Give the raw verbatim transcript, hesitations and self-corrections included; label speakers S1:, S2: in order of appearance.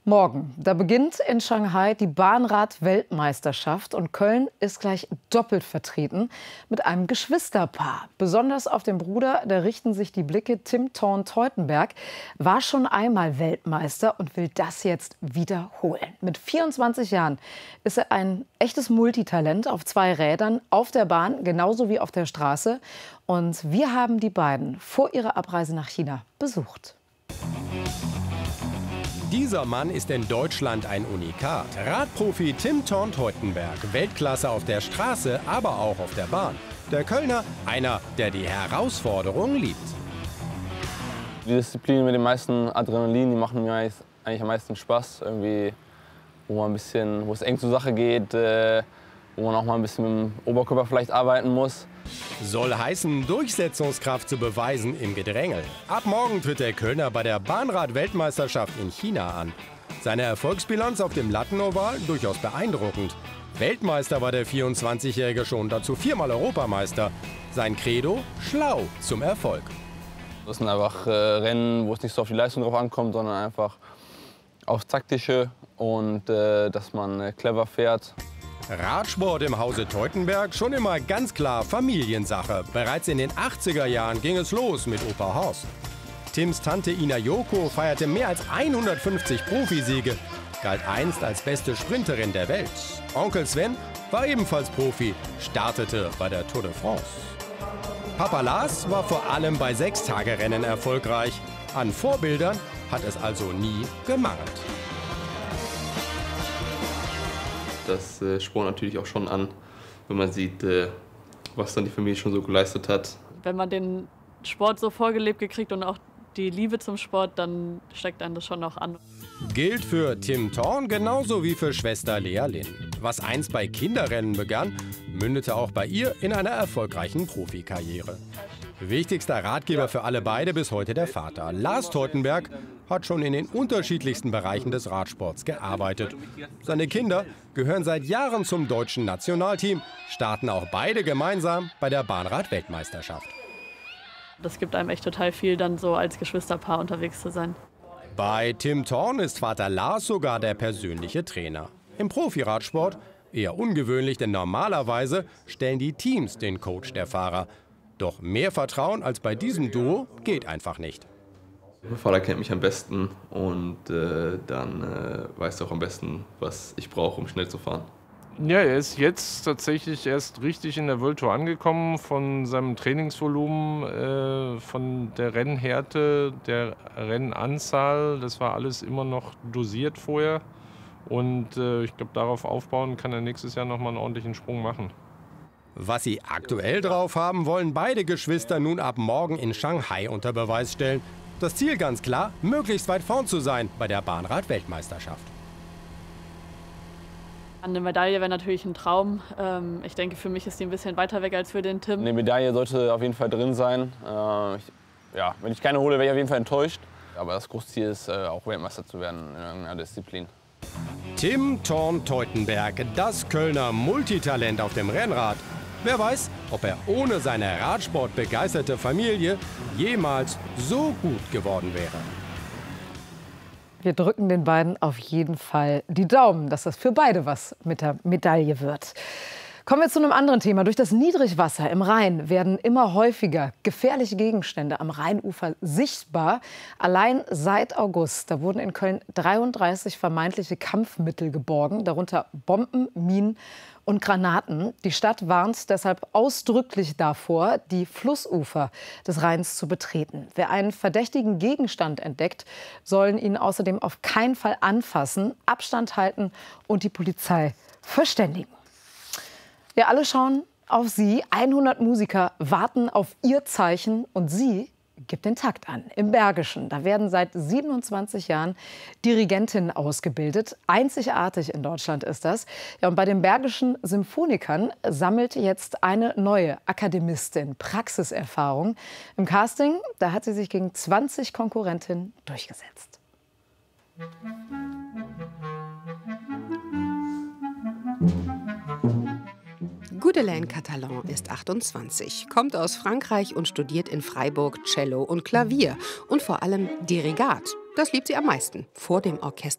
S1: Morgen, da beginnt in Shanghai die Bahnrad-Weltmeisterschaft und Köln ist gleich doppelt vertreten mit einem Geschwisterpaar. Besonders auf den Bruder, da richten sich die Blicke. Tim Thorn-Teutenberg war schon einmal Weltmeister und will das jetzt wiederholen. Mit vierundzwanzig Jahren ist er ein echtes Multitalent auf zwei Rädern, auf der Bahn genauso wie auf der Straße. Und wir haben die beiden vor ihrer Abreise nach China besucht.
S2: Dieser Mann ist in Deutschland ein Unikat. Radprofi Tim Thorn-Teutenberg, Weltklasse auf der Straße, aber auch auf der Bahn. Der Kölner, einer, der die Herausforderung liebt.
S3: Die Disziplinen mit dem meisten Adrenalin, die machen mir eigentlich am meisten Spaß. Irgendwie, wo man ein bisschen, wo es eng zur Sache geht, äh, wo man auch mal ein bisschen mit dem Oberkörper vielleicht arbeiten muss.
S2: Soll heißen, Durchsetzungskraft zu beweisen im Gedrängel. Ab morgen tritt der Kölner bei der Bahnrad-Weltmeisterschaft in China an. Seine Erfolgsbilanz auf dem Lattenoval durchaus beeindruckend. Weltmeister war der vierundzwanzigjährige schon, dazu viermal Europameister. Sein Credo: schlau zum Erfolg.
S3: Das sind einfach äh, Rennen, wo es nicht so auf die Leistung drauf ankommt, sondern einfach aufs Taktische und äh, dass man äh, clever fährt.
S2: Radsport im Hause Teutenberg schon immer ganz klar Familiensache. Bereits in den achtziger Jahren ging es los mit Opa Horst. Tims Tante Ina Joko feierte mehr als hundertfünfzig Profisiege, galt einst als beste Sprinterin der Welt. Onkel Sven war ebenfalls Profi, startete bei der Tour de France. Papa Lars war vor allem bei Sechstagerennen erfolgreich. An Vorbildern hat es also nie gemangelt.
S4: Das äh, spornt natürlich auch schon an, wenn man sieht, äh, was dann die Familie schon so geleistet hat.
S5: Wenn man den Sport so vorgelebt gekriegt und auch die Liebe zum Sport, dann steckt einen das schon auch an.
S2: Gilt für Tim Thorn genauso wie für Schwester Lea Lynn. Was einst bei Kinderrennen begann, mündete auch bei ihr in einer erfolgreichen Profikarriere. Wichtigster Ratgeber für alle beide bis heute der Vater. Lars Teutenberg hat schon in den unterschiedlichsten Bereichen des Radsports gearbeitet. Seine Kinder gehören seit Jahren zum deutschen Nationalteam, starten auch beide gemeinsam bei der Bahnrad-Weltmeisterschaft.
S5: Das gibt einem echt total viel, dann so als Geschwisterpaar unterwegs zu sein.
S2: Bei Tim Thorn ist Vater Lars sogar der persönliche Trainer. Im Profiradsport eher ungewöhnlich, denn normalerweise stellen die Teams den Coach der Fahrer. Doch mehr Vertrauen als bei diesem Duo geht einfach nicht.
S4: Mein Vater kennt mich am besten und äh, dann äh, weiß er auch am besten, was ich brauche, um schnell zu fahren.
S6: Ja, er ist jetzt tatsächlich erst richtig in der World Tour angekommen. Von seinem Trainingsvolumen, äh, von der Rennhärte, der Rennanzahl, das war alles immer noch dosiert vorher. Und äh, ich glaube, darauf aufbauen kann er nächstes Jahr noch mal einen ordentlichen Sprung machen.
S2: Was sie aktuell drauf haben, wollen beide Geschwister nun ab morgen in Shanghai unter Beweis stellen. Das Ziel ganz klar, möglichst weit vorn zu sein bei der Bahnrad-Weltmeisterschaft.
S5: Eine Medaille wäre natürlich ein Traum. Ich denke, für mich ist die ein bisschen weiter weg als für den Tim.
S3: Eine Medaille sollte auf jeden Fall drin sein. Ich, ja, wenn ich keine hole, wäre ich auf jeden Fall enttäuscht. Aber das Großziel ist, auch Weltmeister zu werden in irgendeiner Disziplin.
S2: Tim Thorn-Teutenberg, das Kölner Multitalent auf dem Rennrad. Wer weiß, ob er ohne seine radsportbegeisterte Familie jemals so gut geworden wäre.
S1: Wir drücken den beiden auf jeden Fall die Daumen, dass das für beide was mit der Medaille wird. Kommen wir zu einem anderen Thema. Durch das Niedrigwasser im Rhein werden immer häufiger gefährliche Gegenstände am Rheinufer sichtbar. Allein seit August, da wurden in Köln dreiunddreißig vermeintliche Kampfmittel geborgen, darunter Bomben, Minen und Granaten. Die Stadt warnt deshalb ausdrücklich davor, die Flussufer des Rheins zu betreten. Wer einen verdächtigen Gegenstand entdeckt, sollen ihn außerdem auf keinen Fall anfassen, Abstand halten und die Polizei verständigen. Wir alle schauen auf Sie. hundert Musiker warten auf Ihr Zeichen und sie gibt den Takt an. Im Bergischen, da werden seit siebenundzwanzig Jahren Dirigentinnen ausgebildet. Einzigartig in Deutschland ist das. Ja, und bei den Bergischen Symphonikern sammelt jetzt eine neue Akademistin Praxiserfahrung. Im Casting, da hat sie sich gegen zwanzig Konkurrentinnen durchgesetzt.
S7: Gudelaine Catalan ist achtundzwanzig, kommt aus Frankreich und studiert in Freiburg Cello und Klavier und vor allem Dirigat. Das liebt sie am meisten, vor dem Orchester